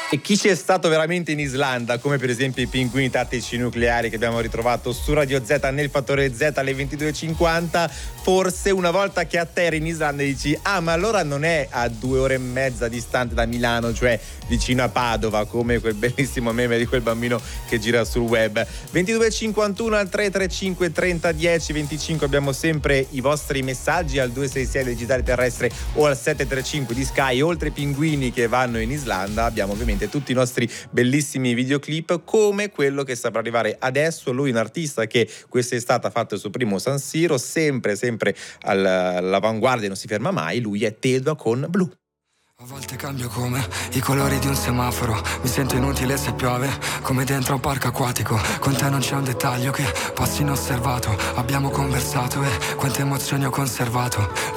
E chi c'è stato veramente in Islanda, come per esempio i pinguini tattici nucleari che abbiamo ritrovato su Radio Z nel Fattore Z alle 22.50, forse una volta che atterri in Islanda dici: ah, ma allora non è a 2 ore e mezza distante da Milano, cioè vicino a Padova, come quel bellissimo meme di quel bambino che gira sul web. 22.51 al 335 30 10 25 abbiamo sempre i vostri messaggi al 266 digitale terrestre o al 735 di Sky. Oltre ai pinguini che vanno in Islanda abbiamo ovviamente tutti i nostri bellissimi videoclip, come quello che sta per arrivare adesso. Lui è un artista che quest'estate ha fatto il suo primo San Siro, sempre all'avanguardia, non si ferma mai. Lui è Tedua con Blu. A volte cambio come i colori di un semaforo. Mi sento inutile se piove, come dentro un parco acquatico. Con te non c'è un dettaglio che passi inosservato. Abbiamo conversato e quante emozioni ho conservato.